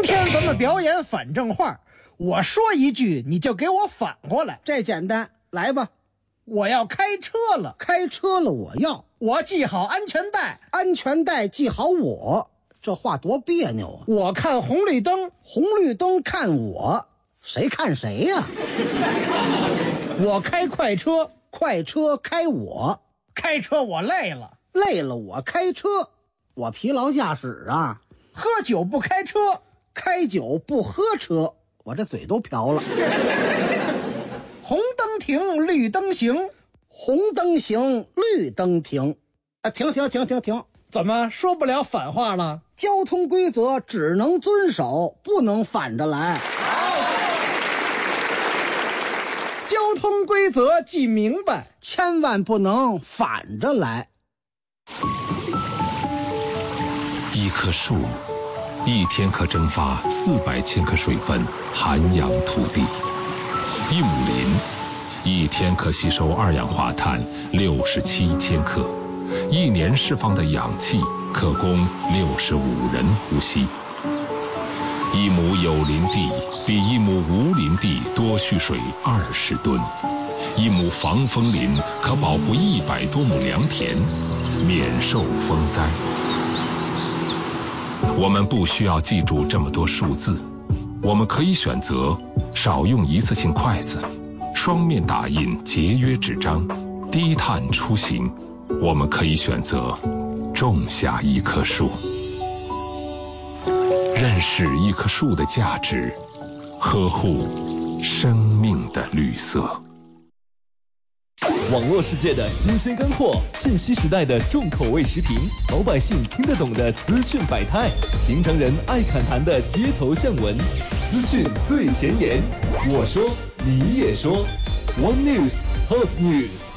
天咱们表演反正话，我说一句你就给我反过来。 这简单，来吧。 我要开车了， 开车了我系好安全带， 安全带系好我。这话多别扭啊！ 我看红绿灯， 红绿灯看我，谁看谁呀？ 我开快车， 快车开我， 开车我累了， 累了我开车，我疲劳驾驶啊。 喝酒不开车， 开酒不喝车，我这嘴都瓢了。 红灯停，绿灯行， 红灯行，绿灯停。停！ 怎么说不了反话了？ 交通规则只能遵守，不能反着来。 交通规则记明白， 千万不能反着来。 一棵树，一天可蒸发400千克水分，涵养土地；一亩林，一天可吸收2氧化碳67千克，一年释放的氧气可供65人呼吸。一亩有林地比一亩无林地多蓄水20吨，一亩防风林可保护100多亩良田，免受风灾。我们不需要记住这么多数字，我们可以选择少用一次性筷子，双面打印节约纸张，低碳出行。我们可以选择种下一棵树，认识一棵树的价值，呵护生命的绿色。 网络世界的新鲜干货，信息时代的重口味时评，老百姓听得懂的资讯百态，平常人爱侃谈的街头巷闻，资讯最前沿。我说，你也说 ，One News Hot News。